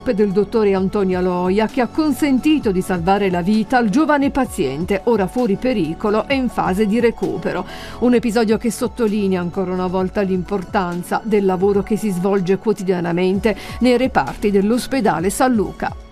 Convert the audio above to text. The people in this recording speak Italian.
del dottore Antonio Loia, che ha consentito di salvare la vita al giovane paziente, ora fuori pericolo e in fase di recupero. Un episodio che sottolinea ancora una volta l'importanza del lavoro che si svolge quotidianamente nei reparti dell'ospedale San Luca.